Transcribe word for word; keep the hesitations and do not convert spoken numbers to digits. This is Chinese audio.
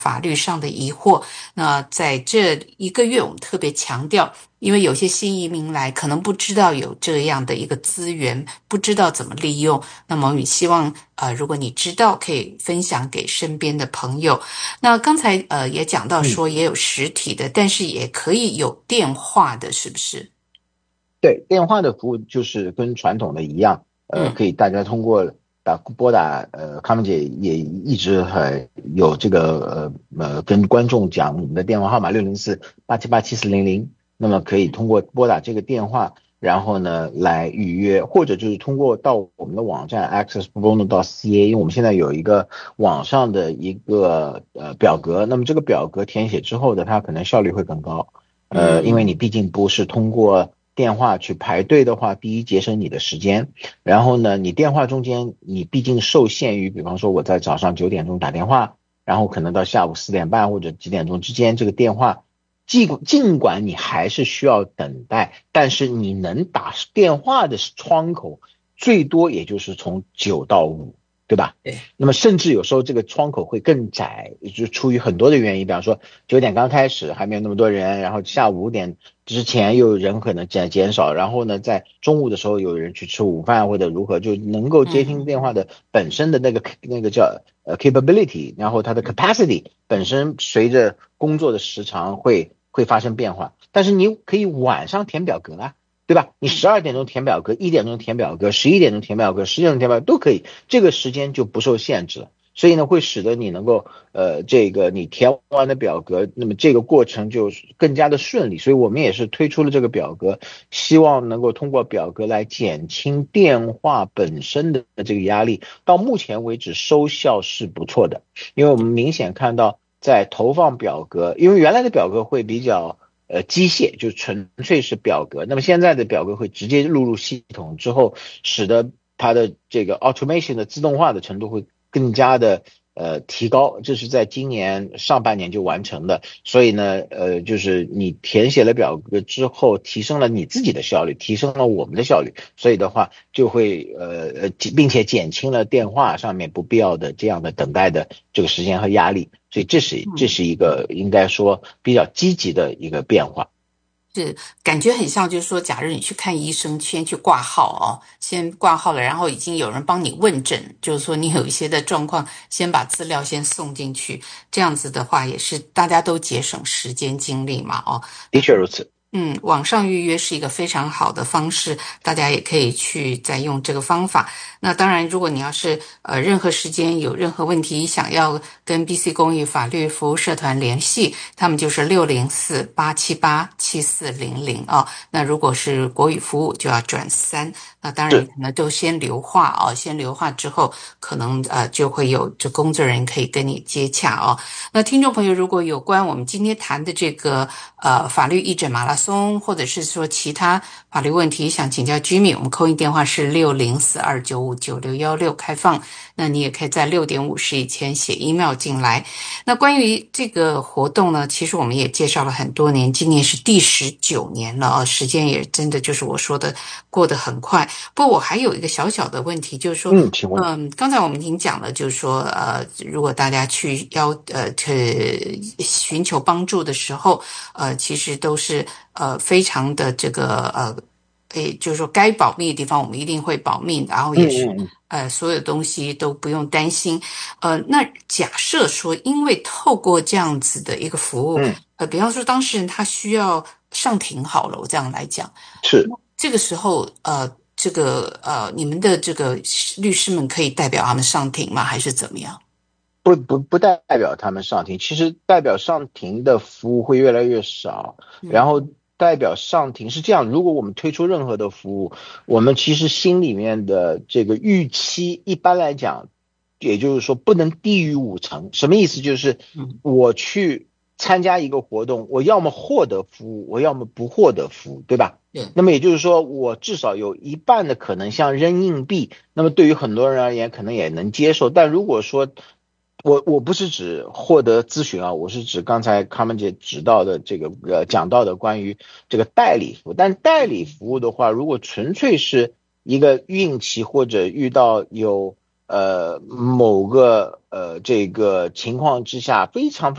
法律上的疑惑。那在这一个月我们特别强调，因为有些新移民来可能不知道有这样的一个资源，不知道怎么利用，那么我们希望呃，如果你知道可以分享给身边的朋友。那刚才呃也讲到说也有实体的，但是也可以有电话的，是不是？ 对，电话的服务就是跟传统的一样，呃， 嗯可以大家通过打拨打，呃，康文姐也一直很有这个呃呃跟观众讲我们的电话号码六零四八七八七四零零，那么可以通过拨打这个电话，然后呢来预约，或者就是通过到我们的网站 access pro bono 点 c a， 因为我们现在有一个网上的一个呃表格，那么这个表格填写之后的它可能效率会更高。呃，因为你嗯毕竟不是通过电话去排队的话，第一节省你的时间，然后呢，你电话中间你毕竟受限于，比方说我在早上九点钟打电话，然后可能到下午四点半或者几点钟之间，这个电话尽尽管你还是需要等待，但是你能打电话的窗口最多也就是从九到五，对吧？ 对。 那么甚至有时候这个窗口会更窄，就出于很多的原因，比方说九点刚开始还没有那么多人，然后下午五点之前又有人可能减减少，然后呢在中午的时候有人去吃午饭或者如何，就能够接听电话的本身的那个那个叫呃 capability，然后它的 capacity 本身随着工作的时长会会发生变化，但是你可以晚上填表格啊。对吧？你十二点钟填表格，一点钟填表格，十一点钟填表格，十点钟填表格都可以，这个时间就不受限制了。所以呢，会使得你能够呃，这个你填完的表格，那么这个过程就更加的顺利。所以我们也是推出了这个表格，希望能够通过表格来减轻电话本身的这个压力。到目前为止，收效是不错的，因为我们明显看到在投放表格，因为原来的表格会比较。呃，机械就纯粹是表格，那么现在的表格会直接录入系统之后，使得它的这个 automation 的自动化的程度会更加的呃提高，这是在今年上半年就完成的。所以呢，呃，就是你填写了表格之后，提升了你自己的效率，提升了我们的效率，所以的话就会呃呃，并且减轻了电话上面不必要的这样的等待的这个时间和压力。所以这是这嗯。 是一个应该说比较积极的一个变化。 是感觉很像，就是说，假如你去看医生，先去挂号哦，先挂号了，然后已经有人帮你问诊，就是说你有一些的状况，先把资料先送进去，这样子的话也是大家都节省时间精力嘛，哦。 的确如此。 嗯，网上预约是一个非常好的方式，大家也可以去再用这个方法。那当然，如果你要是呃任何时间有任何问题，想要跟 B C 公益法律服务社团联系，他们就是六零四八七八七四零零啊。那如果是国语服务，就要转三。那当然是。 可能都先留话哦，先留话之后，可能呃就会有这工作人员可以跟你接洽哦。那听众朋友，如果有关我们今天谈的这个呃法律义诊马拉松，或者是说其他法律问题想请教 Jimmy， 我们扣印电话是六零四二九五九六一六开放。那你也可以在六点五十以前写 email 进来。那关于这个活动呢，其实我们也介绍了很多年，今年是第十九年了啊，时间也真的就是我说的过得很快。不过我还有一个小小的问题，就是说， 嗯，请问。 嗯，刚才我们已经讲了，就是说，呃，如果大家去要呃去寻求帮助的时候，呃，其实都是呃非常的这个呃。诶，就是说该保密的地方我们一定会保密，然后嗯也是嗯嗯呃所有东西都不用担心。呃，那假设说，因为透过这样子的一个服务， 嗯。 呃，比方说当事人他需要上庭好了，我这样来讲， 是。 这个时候呃，这个呃，你们的这个律师们可以代表他们上庭吗？还是怎么样？ 不不不代表他们上庭，其实代表上庭的服务会越来越少。然嗯后代表上庭是这样，如果我们推出任何的服务，我们其实心里面的这个预期，一般来讲，也就是说不能低于五成。什么意思？就是嗯我去参加一个活动，我要么获得服务，我要么不获得服务，对吧？ 对。 那么也就是说，我至少有一半的可能像扔硬币，那么对于很多人而言，可能也能接受。但如果说我我不是指获得咨询啊，我是指刚才康文姐指到的这个呃讲到的关于这个代理服务。但代理服务的话，如果纯粹是一个孕期或者遇到有呃某个呃这个情况之下非常非